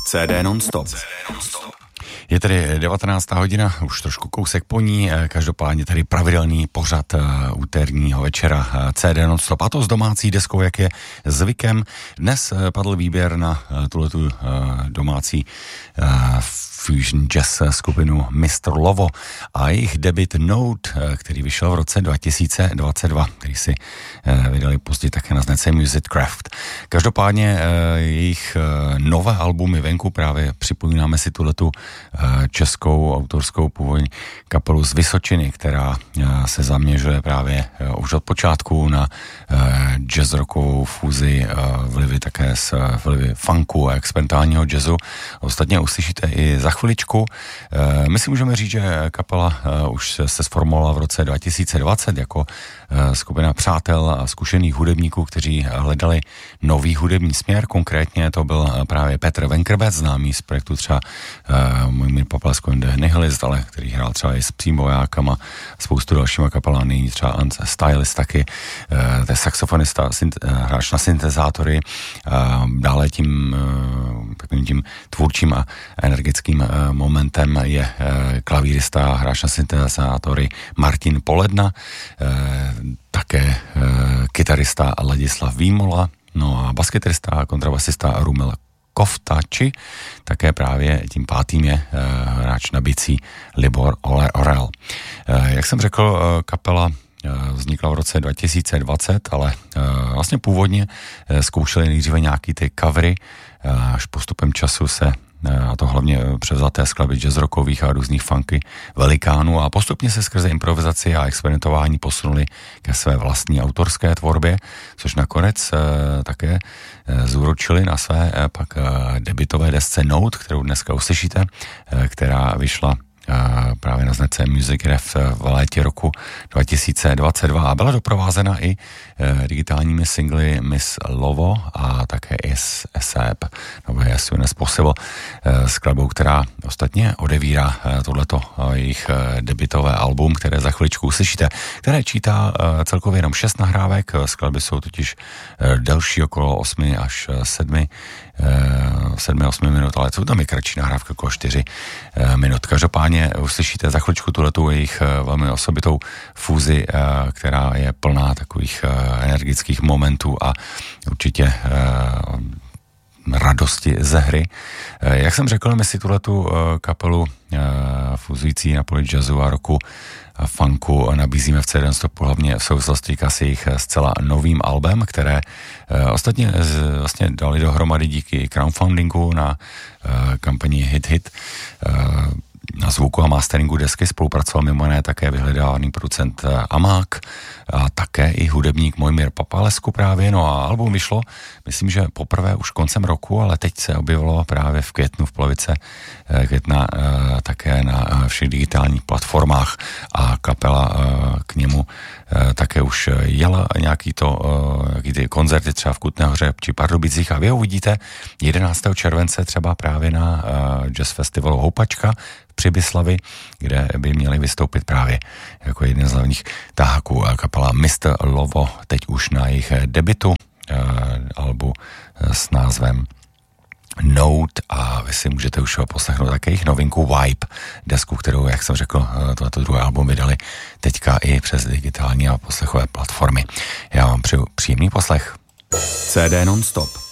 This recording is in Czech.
CD non-stop. Je tedy 19. hodina, už trošku kousek po ní, každopádně tady pravidelný pořad úterního večera CD non-stop, a to s domácí deskou, jak je zvykem. Dnes padl výběr na tuhletu domácí fusion jazz skupinu Mr. Lovo a jejich debut Note, který vyšel v roce 2022, který si vydali později také na značce Music Craft. Každopádně jejich nové albumy venku, právě připomínáme si tuhletu českou autorskou původní kapelu z Vysočiny, která se zaměřuje právě už od počátku na jazz rockovou fúzi, vlivy také z vlivy funku a experimentálního jazzu. Ostatně uslyšíte i za chviličku. My si můžeme říct, že kapela už se sformovala v roce 2020 jako skupina přátel a zkušených hudebníků, kteří hledali nový hudební směr. Konkrétně to byl právě Petr Venkrbec, známý z projektu třeba Mojmír Papalesko and the Nihilist, ale který hrál třeba i s Psím vojákama, spoustu dalšíma kapelami, třeba Ant Stylist taky, to je saxofonista, hráč na syntezátory, dále tím tvůrčím a energickým momentem je klavírista, hráč na syntezátory Martin Poledna, také kytarista Ladislav Výmola, no a baskytarista a kontrabasista Rumel Kovtači, také právě tím pátým je hráč na bicí Libor Orel. Jak jsem řekl, kapela vznikla v roce 2020, ale vlastně původně zkoušeli nejdříve nějaký ty covery, až postupem času se, a to hlavně převzaté skladby jazz rockových a různých funky velikánů, a postupně se skrze improvizaci a experimentování posunuli ke své vlastní autorské tvorbě, což nakonec také zúročili na své pak debutové desce Note, kterou dneska uslyšíte, která vyšla právě na značce Music Craft v létě roku 2022 a byla doprovázena i digitálními singly Miss Lovo a také Is ASAP, nebo As Soon As Possible, skladbou, která ostatně odevírá tohleto jejich debutové album, které za chviličku uslyšíte, které čítá celkově jenom 6 nahrávek, skladby jsou totiž delší, okolo 8 až 7-8 minut, ale jsou tam i kratší nahrávky, okolo 4 minut. Každopádně uslyšíte za chvíličku tuhletu jejich velmi osobitou fúzi, která je plná takových energických momentů a určitě radosti ze hry. Jak jsem řekl, my si tuhletu kapelu fuzující na poli jazzu a rocku a funku nabízíme v CD Stopu hlavně v souvislosti s jejich zcela novým albem, které ostatně vlastně dali dohromady díky crowdfundingu na kampani Hit. Na zvuku a masteringu desky spolupracoval mimo jiné také vyhledávaný producent Amák a také i hudebník Mojmír Papalesku právě. No a album vyšlo, myslím, že poprvé už koncem roku, ale teď se objevilo právě v květnu, v polovice května také na všech digitálních platformách a kapela k němu také už jela nějaký ty koncerty třeba v Kutné Hoře či Pardubicích a vy ho uvidíte 11. července třeba právě na Jazz Festivalu Houpačka v Přibyslavi, kde by měli vystoupit právě jako jeden z hlavních taháků kapela Mr. Lovo, teď už na jejich debutu albu s názvem Note, a vy si můžete už poslechnout také jejich novinku Vibe, desku, kterou, jak jsem řekl, tohleto druhé album vydali teďka i přes digitální a poslechové platformy. Já vám přeju příjemný poslech. CD non-stop.